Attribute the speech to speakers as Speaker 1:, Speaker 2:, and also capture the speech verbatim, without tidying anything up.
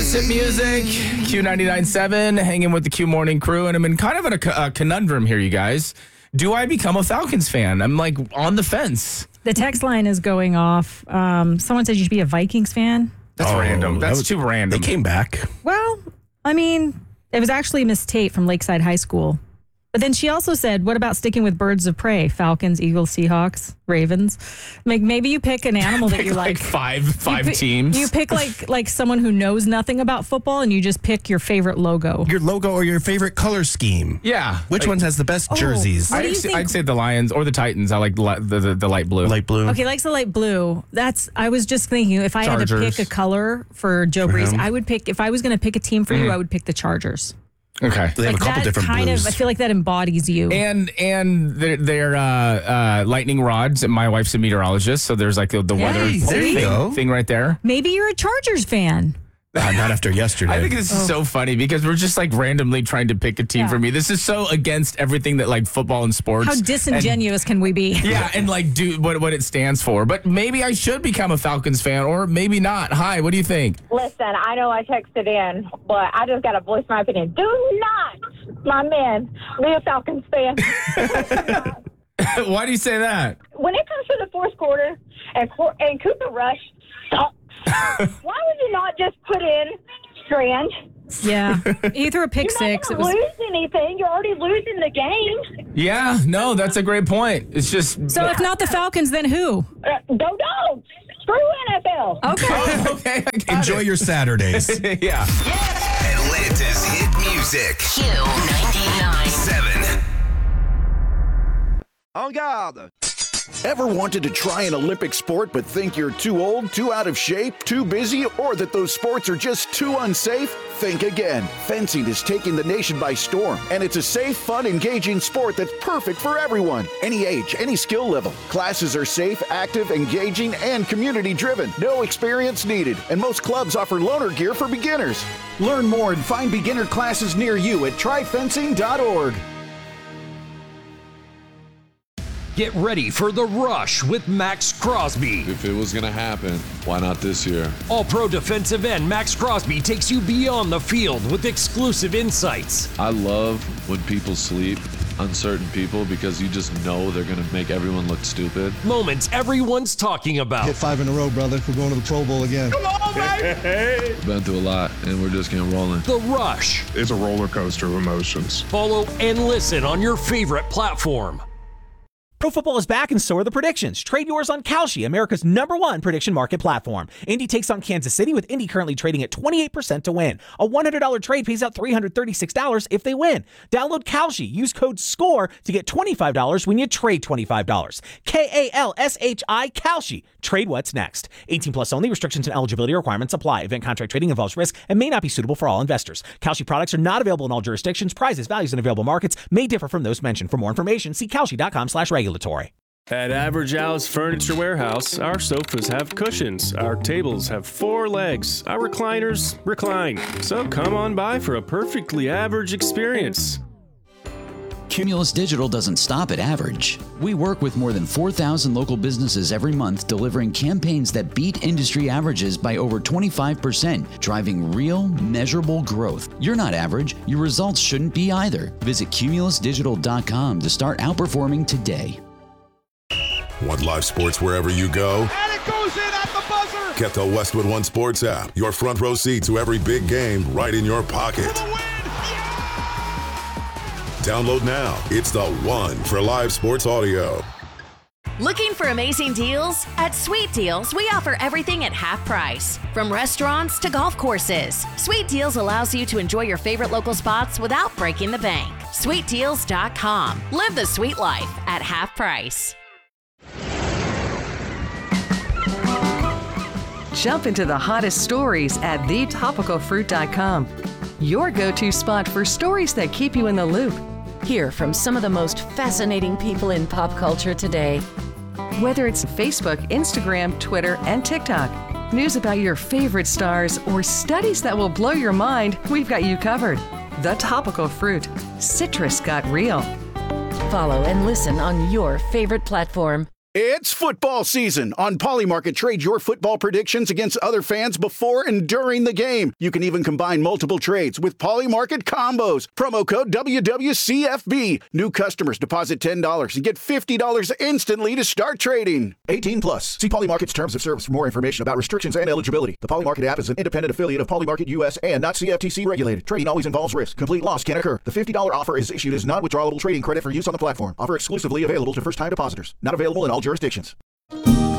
Speaker 1: Hottest hit music, Q ninety-nine point seven, hanging with the Q Morning crew, and I'm in kind of in a, a conundrum here, you guys. Do I become a Falcons fan? I'm like on the fence.
Speaker 2: The text line is going off. Um, someone said you should be a Vikings fan.
Speaker 1: That's
Speaker 3: Oh,
Speaker 1: random.
Speaker 3: that
Speaker 1: That's
Speaker 3: was-
Speaker 1: too random.
Speaker 3: They came back.
Speaker 2: Well, I mean, it was actually Miss Tate from Lakeside High School. But then she also said, what about sticking with birds of prey? Falcons, Eagles, Seahawks, Ravens. Like maybe you pick an animal that
Speaker 1: Pick
Speaker 2: you
Speaker 1: like
Speaker 2: like.
Speaker 1: five five
Speaker 2: you pick,
Speaker 1: teams.
Speaker 2: You pick like like someone who knows nothing about football and you just pick your favorite logo.
Speaker 3: Your logo or your favorite color scheme.
Speaker 1: yeah.
Speaker 3: Which
Speaker 1: like,
Speaker 3: one has the best
Speaker 2: Oh,
Speaker 3: jerseys?
Speaker 2: what do
Speaker 1: I'd,
Speaker 2: you
Speaker 1: say,
Speaker 2: think-
Speaker 1: I'd say the Lions or the Titans. I like the, li- the, the, the light blue.
Speaker 3: Light blue.
Speaker 2: Okay, likes the light blue. That's. I was just thinking if I had to
Speaker 1: Chargers.
Speaker 2: pick a color for Joe Brees,
Speaker 3: him.
Speaker 2: I would pick. If I was going to pick a team for you, I would pick the Chargers.
Speaker 1: Okay.
Speaker 3: They have
Speaker 2: Like
Speaker 3: a couple
Speaker 2: that
Speaker 3: different
Speaker 2: kind
Speaker 3: blues.
Speaker 2: of. I feel like that embodies you.
Speaker 1: And and their, their uh, uh, lightning rods. My wife's a meteorologist, so there's like the, the weather
Speaker 3: Hey, there you
Speaker 1: thing,
Speaker 3: go.
Speaker 1: thing right there.
Speaker 2: Maybe you're a Chargers fan.
Speaker 3: Uh, not after yesterday.
Speaker 1: I think this is so funny because we're just like randomly trying to pick a team
Speaker 2: Yeah.
Speaker 1: for me. This is so against everything that like football and sports.
Speaker 2: How
Speaker 1: and-
Speaker 2: disingenuous can we be?
Speaker 1: yeah, and like do what what it stands for. But maybe I should become a Falcons fan, or maybe not. Hi, what do you think?
Speaker 4: Listen, I know I texted in, but I just got to voice my opinion. Do not, my man, be a Falcons fan.
Speaker 1: Why do you say that?
Speaker 4: When it comes to the fourth quarter and, Cor- and Cooper Rush sucks, why would you not just put in Strand?
Speaker 2: Yeah. You threw a pick
Speaker 4: You're
Speaker 2: six.
Speaker 4: not
Speaker 2: It
Speaker 4: going to
Speaker 2: was.
Speaker 4: lose anything. You're already losing the game.
Speaker 1: Yeah, no, that's a great point. It's just
Speaker 2: So if not the Falcons, then who?
Speaker 4: Uh, go dogs. Screw N F L.
Speaker 2: Okay.
Speaker 1: okay. I got
Speaker 3: Enjoy your Saturdays.
Speaker 1: it. yeah.
Speaker 5: Atlanta's hit music.
Speaker 6: Q ninety-nine.
Speaker 5: Seven.
Speaker 7: En garde!
Speaker 8: Ever wanted to try an Olympic sport but think you're too old, too out of shape, too busy, or that those sports are just too unsafe? Think again. Fencing is taking the nation by storm, and it's a safe, fun, engaging sport that's perfect for everyone. Any age, any skill level. Classes are safe, active, engaging, and community-driven. No experience needed, and most clubs offer loaner gear for beginners. Learn more and find beginner classes near you at try fencing dot org.
Speaker 9: Get ready for The Rush with Max Crosby.
Speaker 10: If it was going to happen, why not this year?
Speaker 9: All-pro defensive end Max Crosby takes you beyond the field with exclusive insights.
Speaker 10: I love when people sleep on certain people because you just know they're going to make everyone look stupid.
Speaker 9: Moments everyone's talking about.
Speaker 11: Hit five in a row, brother. We're going to the Pro Bowl again.
Speaker 10: Come on, baby! Been through a lot, and we're just getting rolling.
Speaker 9: The Rush.
Speaker 12: It's a roller coaster of emotions.
Speaker 9: Follow and listen on your favorite platform.
Speaker 13: Pro football is back and so are the predictions. Trade yours on Kalshi, America's number one prediction market platform. Indy takes on Kansas City with Indy currently trading at twenty-eight percent to win. A one hundred dollars trade pays out three hundred thirty-six dollars if they win. Download Kalshi. Use code SCORE to get twenty-five dollars when you trade twenty-five dollars. K A L S H I, Kalshi. Trade what's next. eighteen plus only. Restrictions and eligibility requirements apply. Event contract trading involves risk and may not be suitable for all investors. Kalshi products are not available in all jurisdictions. Prices, values, and available markets may differ from those mentioned. For more information, see kalshi dot com slash regulatory.
Speaker 14: At Average Al's Furniture Warehouse, our sofas have cushions, our tables have four legs, our recliners recline. So come on by for a perfectly average experience.
Speaker 15: Cumulus Digital doesn't stop at average. We work with more than four thousand local businesses every month, delivering campaigns that beat industry averages by over twenty-five percent, driving real, measurable growth. You're not average. Your results shouldn't be either. Visit cumulus digital dot com to start outperforming today.
Speaker 16: Want live sports wherever you go?
Speaker 7: And it goes in at the buzzer!
Speaker 16: Get the Westwood One Sports app. Your front row seat to every big game right in your pocket.
Speaker 7: For the win! Yeah!
Speaker 16: Download now. It's the one for live sports audio.
Speaker 6: Looking for amazing deals? At Sweet Deals, we offer everything at half price. From restaurants to golf courses, Sweet Deals allows you to enjoy your favorite local spots without breaking the bank. sweet deals dot com. Live the sweet life at half price.
Speaker 17: Jump into the hottest stories at the topical fruit dot com. Your go-to spot for stories that keep you in the loop.
Speaker 18: Hear from some of the most fascinating people in pop culture today.
Speaker 17: Whether it's Facebook, Instagram, Twitter, and TikTok, news about your favorite stars, or studies that will blow your mind, we've got you covered. The Topical Fruit. Citrus got real.
Speaker 18: Follow and listen on your favorite platform.
Speaker 8: It's football season. On Polymarket, trade your football predictions against other fans before and during the game. You can even combine multiple trades with Polymarket combos. Promo code W W C F B. New customers deposit ten dollars and get fifty dollars instantly to start trading.
Speaker 19: eighteen plus. See Polymarket's terms of service for more information about restrictions and eligibility. The Polymarket app is an independent affiliate of Polymarket U S and not C F T C regulated. Trading always involves risk. Complete loss can occur. The fifty dollars offer is issued as non-withdrawable trading credit for use on the platform. Offer exclusively available to first-time depositors. Not available in all jurisdictions.